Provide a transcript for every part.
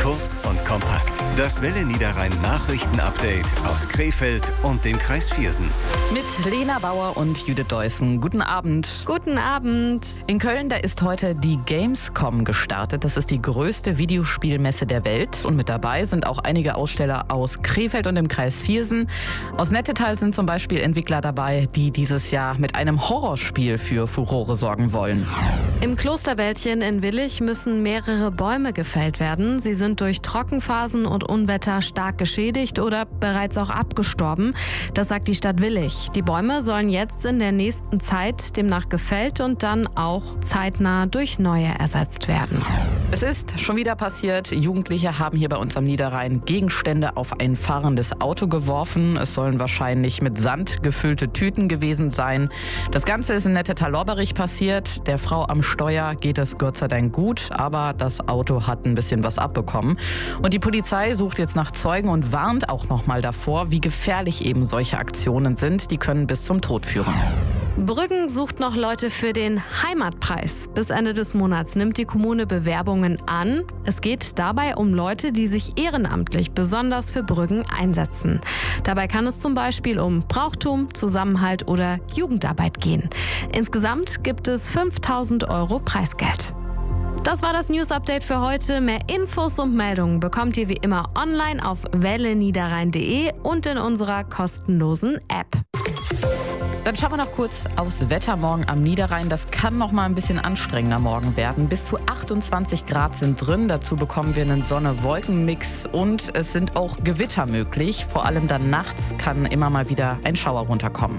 Kurz und kompakt. Das Welle Niederrhein Nachrichten-Update aus Krefeld und dem Kreis Viersen. Mit Lena Bauer und Judith Deussen. Guten Abend. Guten Abend. In Köln, da ist heute die Gamescom gestartet. Das ist die größte Videospielmesse der Welt. Und mit dabei sind auch einige Aussteller aus Krefeld und dem Kreis Viersen. Aus Nettetal sind zum Beispiel Entwickler dabei, die dieses Jahr mit einem Horrorspiel für Furore sorgen wollen. Im Klosterwäldchen in Willich müssen mehrere Bäume gefällt werden. Sie sind durch Trockenphasen und Unwetter stark geschädigt oder bereits auch abgestorben. Das sagt die Stadt Willich. Die Bäume sollen jetzt in der nächsten Zeit demnach gefällt und dann auch zeitnah durch neue ersetzt werden. Es ist schon wieder passiert. Jugendliche haben hier bei uns am Niederrhein Gegenstände auf ein fahrendes Auto geworfen. Es sollen wahrscheinlich mit Sand gefüllte Tüten gewesen sein. Das Ganze ist in Nettetal-Lorberich passiert. Der Frau am Steuer geht es Gott sei Dank gut, aber das Auto hat ein bisschen was abbekommen. Und die Polizei sucht jetzt nach Zeugen und warnt auch noch mal davor, wie gefährlich eben solche Aktionen sind. Die können bis zum Tod führen. Brüggen sucht noch Leute für den Heimatpreis. Bis Ende des Monats nimmt die Kommune Bewerbungen an. Es geht dabei um Leute, die sich ehrenamtlich besonders für Brüggen einsetzen. Dabei kann es zum Beispiel um Brauchtum, Zusammenhalt oder Jugendarbeit gehen. Insgesamt gibt es 5.000 € Preisgeld. Das war das News-Update für heute. Mehr Infos und Meldungen bekommt ihr wie immer online auf welleniederrhein.de und in unserer kostenlosen App. Dann schauen wir noch kurz aufs Wetter morgen am Niederrhein. Das kann noch mal ein bisschen anstrengender morgen werden. Bis zu 28 Grad sind drin. Dazu bekommen wir einen Sonne-Wolken-Mix und es sind auch Gewitter möglich. Vor allem dann nachts kann immer mal wieder ein Schauer runterkommen.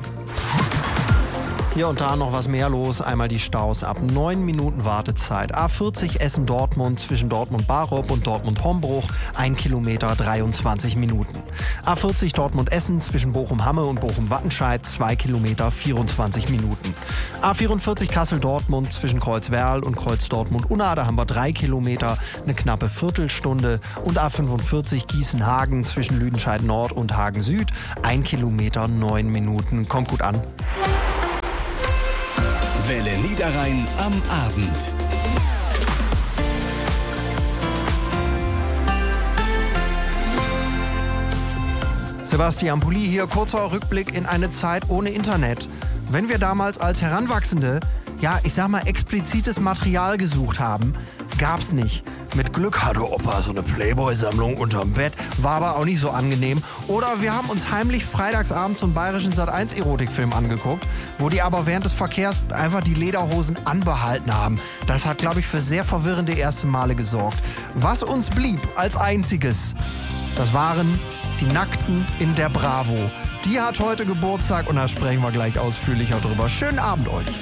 Hier und da noch was mehr los. Einmal die Staus ab 9 Minuten Wartezeit. A40 Essen-Dortmund zwischen Dortmund-Barup und Dortmund-Hombruch 1 Kilometer 23 Minuten. A40 Dortmund-Essen zwischen Bochum-Hamme und Bochum-Wattenscheid 2 Kilometer 24 Minuten. A44 Kassel-Dortmund zwischen Kreuzwerl und Kreuz-Dortmund-Unna, da haben wir 3 Kilometer, eine knappe Viertelstunde. Und A45 Gießen-Hagen zwischen Lüdenscheid-Nord und Hagen-Süd 1 Kilometer 9 Minuten. Kommt gut an. Welle Niederrhein am Abend. Sebastian Pulli hier, kurzer Rückblick in eine Zeit ohne Internet. Wenn wir damals als Heranwachsende, ich sag mal explizites Material gesucht haben, gab's nicht. Mit Glück hatte Opa so eine Playboy-Sammlung unterm Bett, war aber auch nicht so angenehm. Oder wir haben uns heimlich freitagsabends so einen bayerischen Sat.1-Erotikfilm angeguckt, wo die aber während des Verkehrs einfach die Lederhosen anbehalten haben. Das hat, glaube ich, für sehr verwirrende erste Male gesorgt. Was uns blieb als einziges, das waren die Nackten in der Bravo. Die hat heute Geburtstag und da sprechen wir gleich ausführlicher drüber. Schönen Abend euch.